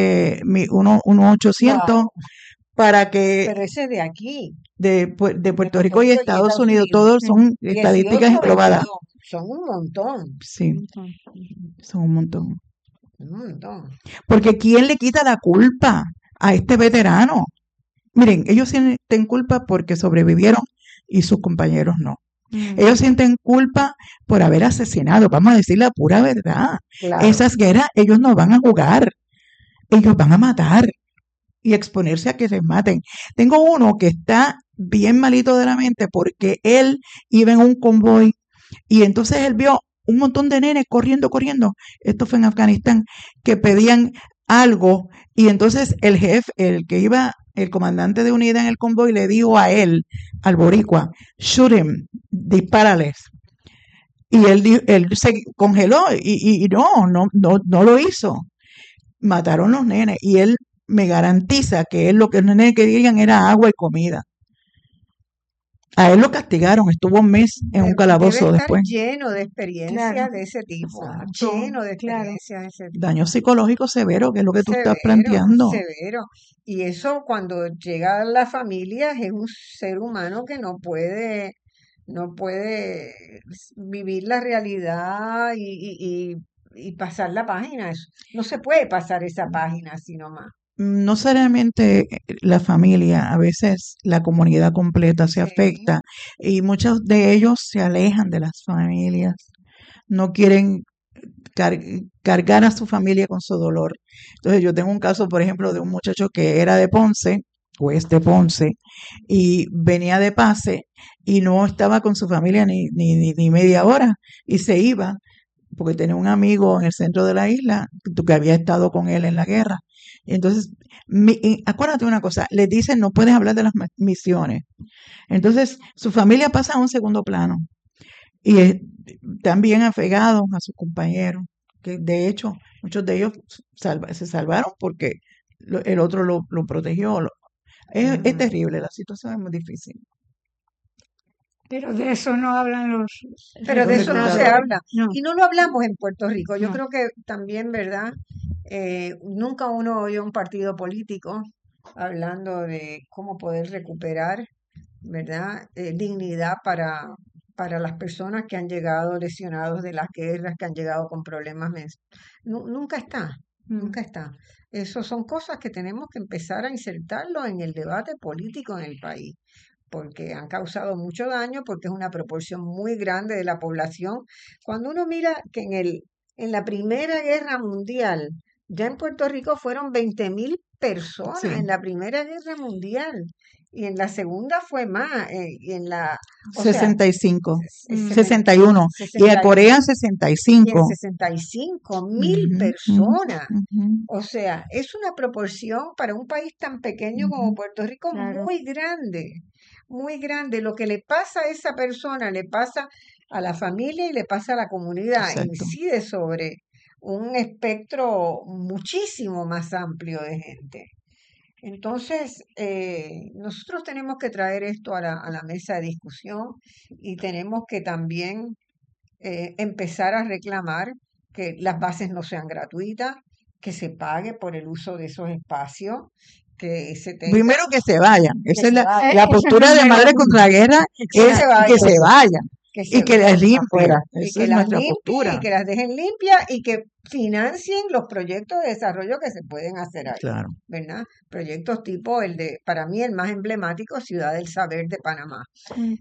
1-800, para que Pero ese de aquí. de Puerto Rico y Estados Unidos, todos son 18, estadísticas englobadas. 22. Son un montón. Sí, son un montón. Un montón. Porque ¿quién le quita la culpa a este veterano? Miren, ellos sienten culpa porque sobrevivieron y sus compañeros no. Ellos sienten culpa por haber asesinado, vamos a decir la pura verdad. Claro. Esas guerras ellos no van a jugar, ellos van a matar y exponerse a que les maten. Tengo uno que está bien malito de la mente porque él iba en un convoy y entonces él vio un montón de nenes corriendo. Esto fue en Afganistán, que pedían algo y entonces el jefe, el comandante de unidad en el convoy le dijo a él, al boricua, shoot him, dispárales. Y él se congeló y no lo hizo. Mataron los nenes y él me garantiza que él lo que no querían era agua y comida. A él lo castigaron, estuvo un mes en un Debe calabozo estar después. lleno de experiencias Claro, de ese tipo, Exacto. lleno de claro. experiencias de ese tipo. Daño psicológico severo, que es lo que tú estás Severo, planteando. severo. Y eso cuando llega a la familia es un ser humano que no puede vivir la realidad y pasar la página. No se puede pasar esa página así nomás. No solamente la familia, a veces la comunidad completa se Sí, afecta y muchos de ellos se alejan de las familias, no quieren cargar a su familia con su dolor. Entonces yo tengo un caso, por ejemplo, de un muchacho que era de Ponce, o es de Ponce, y venía de pase y no estaba con su familia ni media hora y se iba porque tenía un amigo en el centro de la isla que había estado con él en la guerra. Entonces, acuérdate una cosa, les dicen no puedes hablar de las misiones. Entonces, su familia pasa a un segundo plano y están bien apegados a sus compañeros, que de hecho muchos de ellos se salvaron porque el otro lo protegió. Es ujú. terrible, la situación es muy difícil. Pero de eso no hablan los Pero de eso no se reclutadores. habla. No, Y no lo hablamos en Puerto Rico. Yo no. creo que también, ¿verdad? Nunca uno oyó un partido político hablando de cómo poder recuperar, ¿verdad? Dignidad para las personas que han llegado lesionados de las guerras, que han llegado con problemas. Nunca está, Mm. nunca está. Eso son cosas que tenemos que empezar a insertarlo en el debate político en el país, porque han causado mucho daño, porque es una proporción muy grande de la población. Cuando uno mira que en la Primera Guerra Mundial, ya en Puerto Rico fueron 20.000 personas Sí, en la Primera Guerra Mundial, y en la Segunda fue más, y o sea, 65, Mm. 61 y a 60 Corea y en 65. 65.000 Ujú, personas. ujú. O sea, es una proporción para un país tan pequeño como Ujú. Puerto Rico Claro. muy grande, muy grande. Lo que le pasa a esa persona le pasa a la familia y le pasa a la comunidad. Exacto. Incide sobre un espectro muchísimo más amplio de gente. Entonces, nosotros tenemos que traer esto a la mesa de discusión y tenemos que también empezar a reclamar que las bases no sean gratuitas, que se pague por el uso de esos espacios, que se tenga, Primero que se vayan. que Esa es se la vaya, postura de primero. Madre contra la Guerra, que es se que vaya, se vayan que y se que las limpien. afuera. y Esa que es las nuestra limpien y postura. que las dejen limpias y que financien los proyectos de desarrollo que se pueden hacer ahí, Claro. ¿verdad? Proyectos tipo para mí el más emblemático, Ciudad del Saber de Panamá. Mm.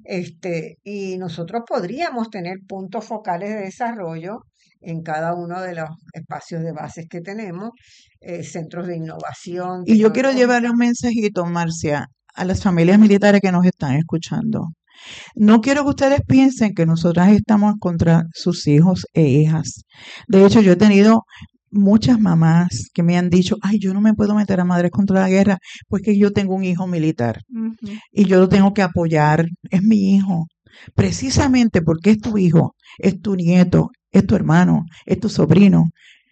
Y nosotros podríamos tener puntos focales de desarrollo en cada uno de los espacios de bases que tenemos, centros de innovación Y yo quiero tecnológica. llevarle un mensajito, Marcia, a las familias militares que nos están escuchando. No quiero que ustedes piensen que nosotras estamos contra sus hijos e hijas. De hecho, yo he tenido muchas mamás que me han dicho, ay, yo no me puedo meter a Madres contra la Guerra, porque yo tengo un hijo militar Ujú. y yo lo tengo que apoyar. Es mi hijo. Precisamente porque es tu hijo, es tu nieto, es tu hermano, es tu sobrino,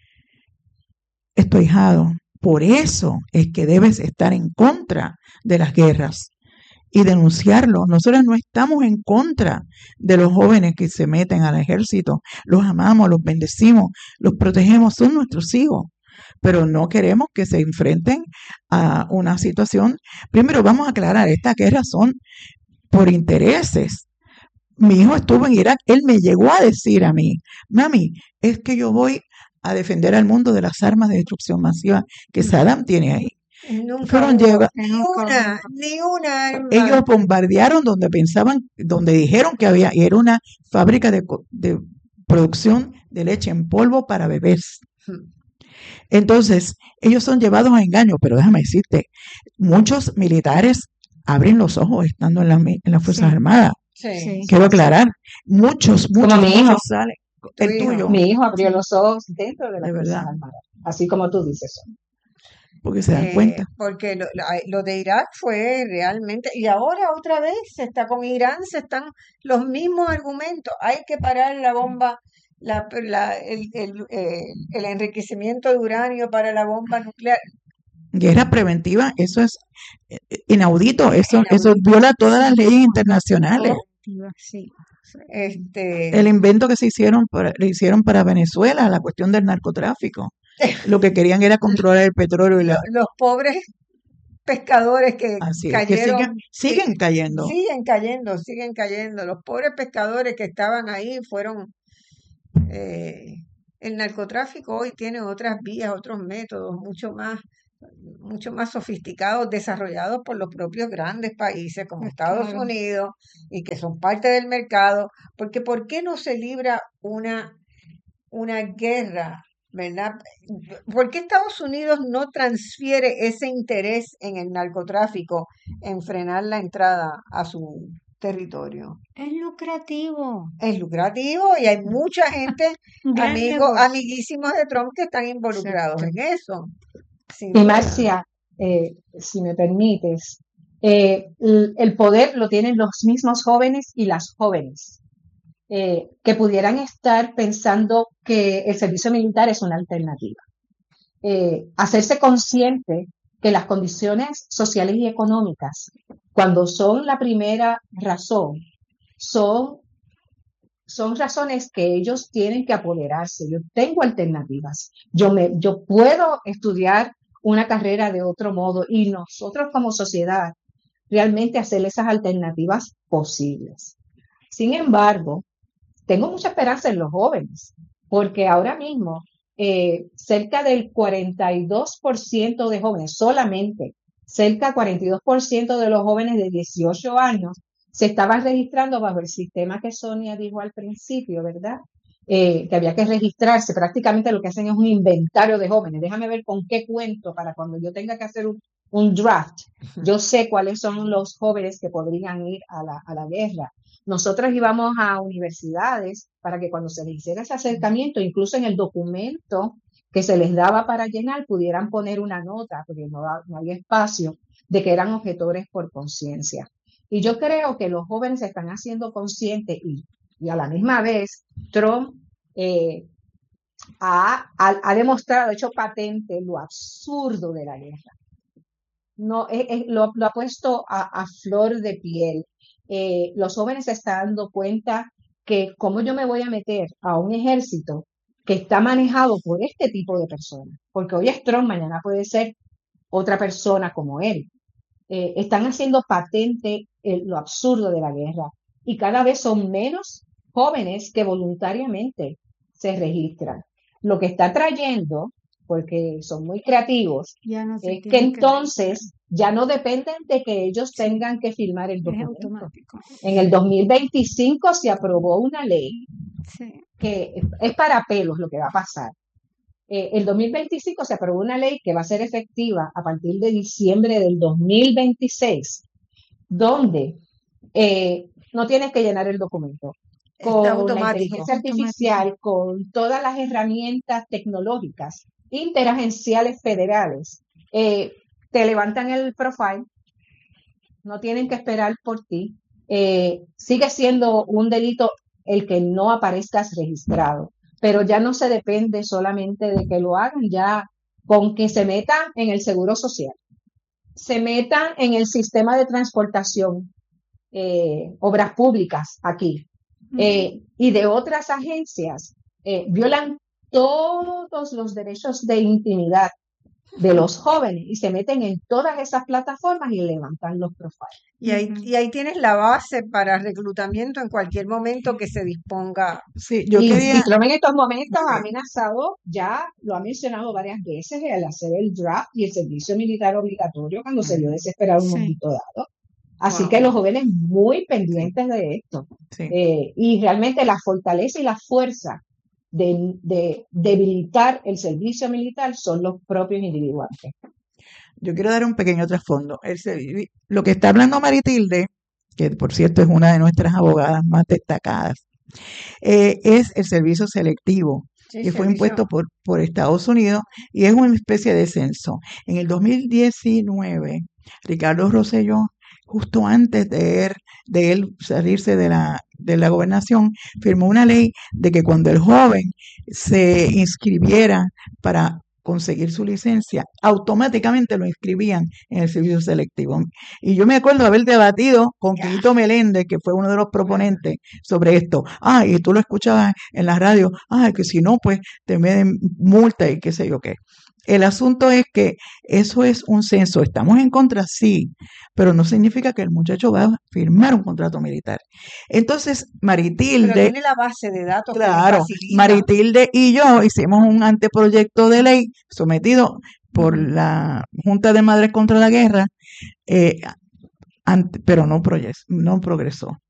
es tu ahijado. Por eso es que debes estar en contra de las guerras y denunciarlo. Nosotros no estamos en contra de los jóvenes que se meten al ejército. Los amamos, los bendecimos, los protegemos, son nuestros hijos. Pero no queremos que se enfrenten a una situación. Primero vamos a aclarar, estas guerras son por intereses. Mi hijo estuvo en Irak, él me llegó a decir a mí, mami, es que yo voy a defender al mundo de las armas de destrucción masiva que Saddam tiene ahí. Nunca Fueron hubo lleva- ni una arma. ellos bombardearon donde dijeron que había, y era una fábrica de producción de leche en polvo para bebés. Entonces, ellos son llevados a engaño, pero déjame decirte, muchos militares abren los ojos estando en las Fuerzas Sí. Armadas. Sí, Sí. Quiero aclarar, muchos Como mi hijo. muchos salen. Tu El hijo. tuyo, Mi hijo abrió los ojos dentro de las de Fuerzas verdad, Armadas, así como tú dices. porque se dan cuenta. Porque lo de Irak fue realmente, y ahora otra vez se está con Irán, se están los mismos argumentos. Hay que parar la bomba, el enriquecimiento de uranio para la bomba nuclear. Guerra preventiva, eso es inaudito, eso Inaudito. viola todas las leyes internacionales. Sí. El invento que le hicieron para Venezuela, la cuestión del narcotráfico. Lo que querían era controlar el petróleo y los pobres pescadores que así es, que cayeron, siguen cayendo. siguen cayendo. Los pobres pescadores que estaban ahí fueron... el narcotráfico hoy tiene otras vías, otros métodos mucho más sofisticados, desarrollados por los propios grandes países como Estados Claro. Unidos y que son parte del mercado, porque ¿por qué no se libra una guerra, verdad? ¿Por qué Estados Unidos no transfiere ese interés en el narcotráfico, en frenar la entrada a su territorio? Es lucrativo. Es lucrativo y hay mucha gente, Un gran negocio. amiguísimos de Trump que están involucrados en eso. Sin Y duda. Marcia, si me permites, el poder lo tienen los mismos jóvenes y las jóvenes, que pudieran estar pensando que el servicio militar es una alternativa. Hacerse consciente que las condiciones sociales y económicas, cuando son la primera razón, son razones que ellos tienen que apoderarse. Yo tengo alternativas. Yo puedo estudiar una carrera de otro modo y nosotros como sociedad realmente hacer esas alternativas posibles. Sin embargo, tengo mucha esperanza en los jóvenes, porque ahora mismo cerca del 42% de jóvenes, solamente cerca del 42% de los jóvenes de 18 años se estaban registrando bajo el sistema que Sonia dijo al principio, ¿verdad? Que había que registrarse. Prácticamente lo que hacen es un inventario de jóvenes. Déjame ver con qué cuento para cuando yo tenga que hacer un draft. Yo sé cuáles son los jóvenes que podrían ir a la guerra. Nosotros íbamos a universidades para que cuando se les hiciera ese acercamiento, incluso en el documento que se les daba para llenar, pudieran poner una nota, porque no había espacio, de que eran objetores por conciencia. Y yo creo que los jóvenes se están haciendo conscientes y a la misma vez Trump ha demostrado, ha hecho patente lo absurdo de la guerra. No, lo ha puesto a flor de piel. Los jóvenes se están dando cuenta que cómo yo me voy a meter a un ejército que está manejado por este tipo de personas, porque hoy es Trump, mañana puede ser otra persona como él. Están haciendo patente lo absurdo de la guerra y cada vez son menos jóvenes que voluntariamente se registran. Lo que está trayendo, porque son muy creativos, Ya no se es que tienen entonces ya no dependen de que ellos tengan que firmar el es documento. automático. En el 2025 se aprobó una ley Sí. que es para pelos lo que va a pasar. El 2025 se aprobó una ley que va a ser efectiva a partir de diciembre del 2026, donde no tienes que llenar el documento. Está Con la automático. inteligencia artificial, con todas las herramientas tecnológicas, interagenciales federales, te levantan el profile, no tienen que esperar por ti. Sigue siendo un delito el que no aparezcas registrado, pero ya no se depende solamente de que lo hagan, ya con que se metan en el seguro social, se metan en el sistema de transportación, obras públicas aquí, y de otras agencias, violan todos los derechos de intimidad de los jóvenes y se meten en todas esas plataformas y levantan los profiles. Y ahí tienes la base para reclutamiento en cualquier momento que se disponga. Sí, yo y quería, Trump en estos momentos ha amenazado, ya lo ha mencionado varias veces, el hacer el draft y el servicio militar obligatorio cuando se vio desesperado en un Sí. momento dado. Así Wow. que los jóvenes muy pendientes de esto. sí. Y realmente la fortaleza y la fuerza de debilitar el servicio militar son los propios individuantes. Yo quiero dar un pequeño trasfondo. Lo que está hablando Maritilde, que por cierto es una de nuestras abogadas más destacadas, es el servicio selectivo, Sí, que fue servicio. impuesto por Estados Unidos y es una especie de censo. En el 2019, Ricardo Rosselló, justo antes de él salirse de la gobernación, firmó una ley de que cuando el joven se inscribiera para conseguir su licencia, automáticamente lo inscribían en el servicio selectivo. Y yo me acuerdo haber debatido con Quito Meléndez, que fue uno de los proponentes sobre esto. Y tú lo escuchabas en la radio, que si no, pues te meten multa y qué sé yo qué. El asunto es que eso es un censo. Estamos en contra, sí, pero no significa que el muchacho va a firmar un contrato militar. Entonces, Pero Maritilde, tiene la base de datos que le claro, facilita. Maritilde y yo hicimos un anteproyecto de ley sometido por la Junta de Madres contra la Guerra, pero no progresó.